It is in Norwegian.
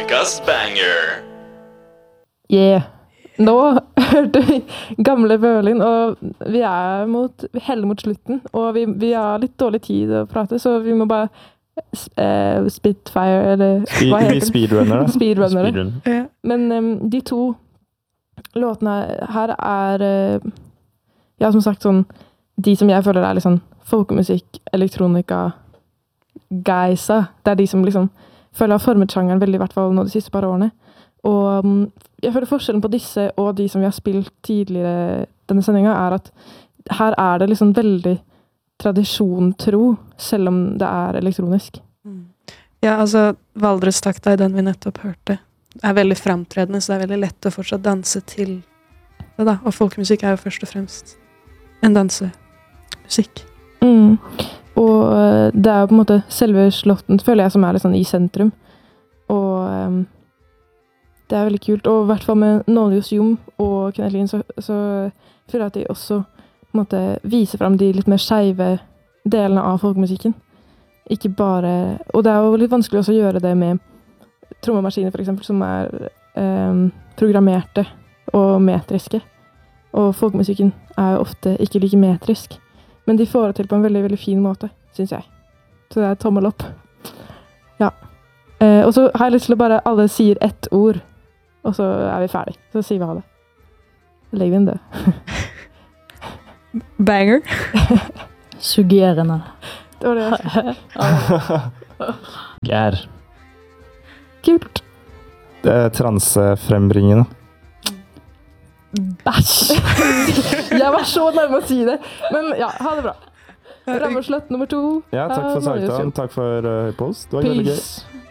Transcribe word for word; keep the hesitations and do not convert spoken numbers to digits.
Ukas banger. Yeah. Nå hørte vi gamle Berlin, og vi er mot, vi heller mot slutten, og vi, vi har litt dårlig tid å prate, så vi må bare uh, spitfire, eller hva heter det? Vi speedrunner da. Speedrunner. Speedrun. Ja. Men um, de to låtene her er, uh, ja, som sagt, sånn, de som jeg føler er litt sånn folkemusikk, elektronika, geisa. Det er de som liksom føler har formet sjangeren veldig, i hvert fall nå de siste par årene. Og um, jeg føler forskjellen på disse og de som vi har spilt tidligere denne sendingen er at her er det liksom veldig tradisjon tro, selv om det er elektronisk. Mm. Ja, altså Valdrestakta i den vi nettopp hørte er veldig fremtredende, så det er veldig lett å fortsatt danse til det da. Og folkemusikk er jo først og fremst en dansemusikk. Mm. Og uh, det er jo på en måte selve slåtten, føler jeg, som er litt sånn i sentrum. Og um, det er veldig kult, og i hvert fall med Nålius Jom og Knetlin, så, så føler jeg at de også på en måte viser frem de litt mer skeive delene av folkemusikken. Ikke bare, og det er jo litt vanskelig også å gjøre det med trommemaskiner for eksempel, som er eh, programmerte og metriske. Og folkemusikken er jo ofte ikke like metrisk, men de får det til på en veldig, veldig fin måte, synes jeg. Så det er tommel opp. Ja. Eh, og så har jeg lyst til å bare alle sier ett ord, og så er vi ferdig. Så sier vi ha det. Så legger vi inn det. Banger. Suggerende. Det var det jeg skulle. Gær. Kult. Det er transefrembringende. Bæsj! Jeg var så nærme å si det. Men ja, ha det bra. Rammersløtt nummer to. Ja, takk for samtalen. Takk for uh, post. Det var veldig gøy. Peace.